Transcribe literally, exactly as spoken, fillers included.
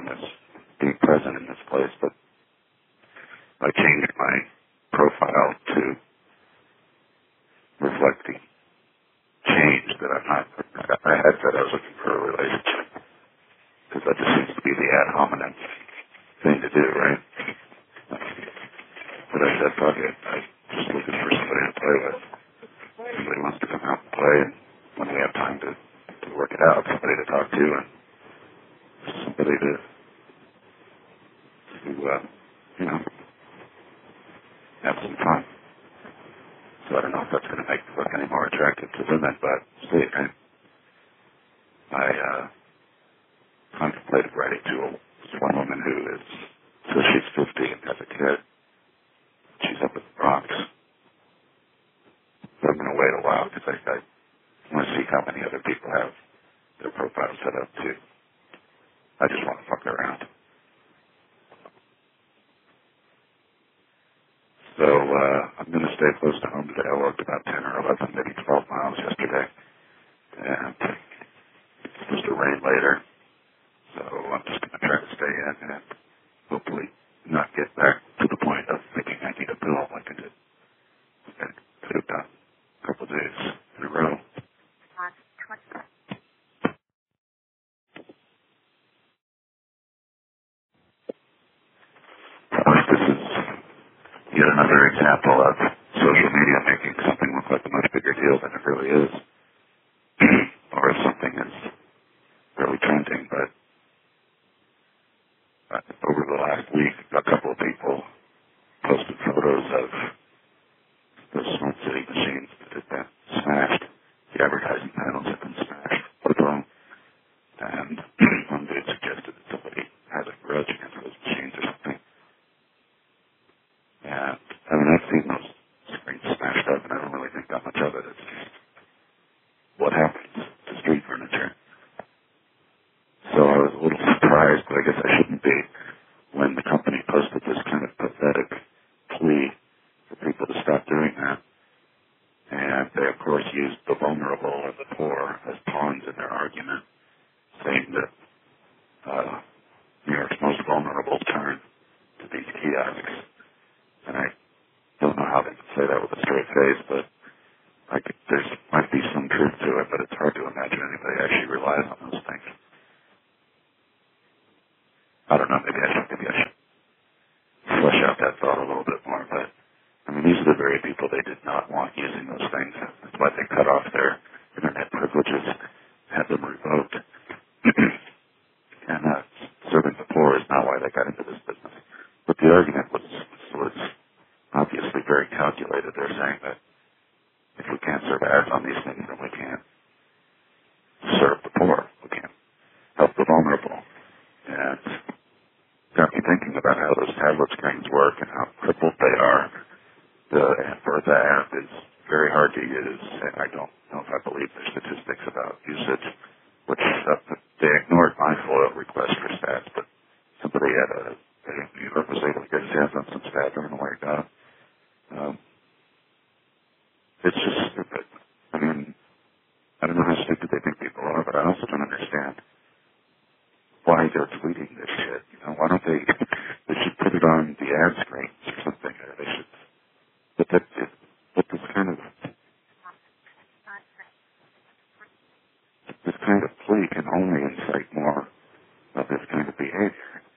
on as being present in this place, but I changed my profile to reflect the change that I'm not. I had said I was looking for a relationship, because that just seems to be the ad hominem thing to do, right? But I said, fuck it, I'm just looking for somebody to play with. Somebody wants to come out and play, and when we have time to, to work it out, somebody to talk to, and somebody to, to uh, you know, have some fun. So I don't know if that's going to make me look any more attractive to women, but see, I, I uh, contemplated writing to a, one woman who is, so she's fifty and has a kid. She's up in the Bronx. So I'm going to wait a while because I, I want to see how many other people have their profiles set up too. I just want to fuck around. So uh, I'm going to stay close to home today. I walked about ten or eleven, maybe twelve miles yesterday. And it's supposed to rain later. So I'm just going to try to stay in and hopefully not get back to the point of thinking I need a pill like I did. I could have done a couple of days in a row. Probably this is yet another example of social media making something look like a much bigger deal than it really is. Or if something is really trending, but uh, over the last week, a couple of people posted photos of the Smart City machines that had been smashed. The advertising panels had been smashed or thrown. And one dude suggested that somebody has a grudge against those machines or something. And I mean, I've seen those screens smashed up, and I don't really think that much of it. It's just what happens to street furniture. So I was a little surprised, but I guess I shouldn't be, when the company posted this kind of pathetic plea for people to stop doing that. And they, of course, used the vulnerable and the poor as pawns in their argument, saying that uh, New York's most vulnerable turn to these kiosks. And I don't know how they can say that with a straight face, but I could, there's might be some truth to it, but it's hard to imagine anybody actually relies on those things. I don't know, maybe I should, maybe I should flesh out that thought a little bit more, but I mean, these are the very people they did not want using those things. That's why they cut off their internet privileges, had them revoked. And uh, serving the poor is not why they got into this business. But the argument was, was obviously very calculated. They're saying that if we can't serve ads on these things, then we can't serve the poor. We can't help the vulnerable. And got me thinking about how those tablet screens work and how crippled they are. The Bertha app is very hard to use, and I don't know if I believe the statistics about usage, which uh, they ignored my FOIL request for stats, but somebody at a, at a New York was able to get his hands on some stats. I don't know where he got them. Um, it's just stupid. I mean, I don't know how stupid they think people are, but I also don't understand why they're tweeting this shit. You know, why don't they? They should put it on the ad screens or something. Or they should. But that, it, but this kind of this kind of plea can only incite more of this kind of behavior.